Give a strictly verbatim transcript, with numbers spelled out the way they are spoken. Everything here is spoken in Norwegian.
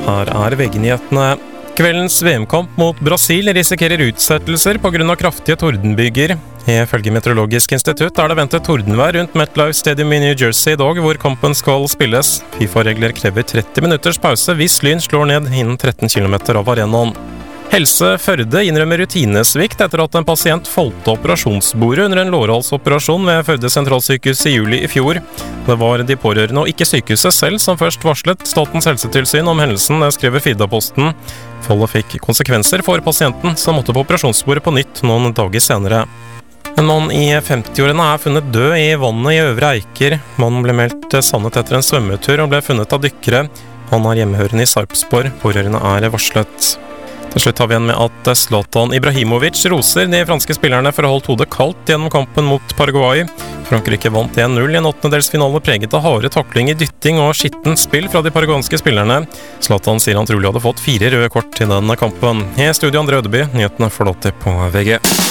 Her er V G-nyhetene. Kveldens V M-kamp mot Brasil risikerer utsettelser på grunn av kraftige tordenbyger. Ifølge Meteorologisk institutt er det ventet tordenvær rundt MetLife Stadium i New Jersey i dag, hvor kampen skal spilles. FIFA-regler krever tretti minutters pause hvis Lyn slår ned innen tretten kilometer av arenaen. Helse Førde innrømmer rutinesvikt etter at en pasient foldte operasjonsbordet under en lårhalsoperasjon ved Førde sentralsykehus i juli i fjor. Det var de pårørende og ikke sykehuset selv som først varslet Statens helsetilsyn om hendelsen, det skriver Firdaposten. Foldet fikk konsekvenser for pasienten, som måtte på operasjonsbordet på nytt noen dager senere. En mann i femtiårene er funnet død i vannet i Øvre Eiker. Mannen ble meldt savnet etter en svømmetur og ble funnet av dykkere. Han er hjemmehørende i Sarpsborg. Pårørende er varslet. Til slutt har vi igjen med at Zlatan Ibrahimovic roser de franske spillerne for å ha holdt hodet kaldt gjennom kampen mot Paraguay. Frankrike vant en null i en åttendedelsfinale preget av harde taklinger, dytting og skittent spill fra de paraguanske spillerne. Zlatan sier han trolig hadde fått fire røde kort i denne kampen. I studio André Ødeby, nyhetene får du alltid på V G.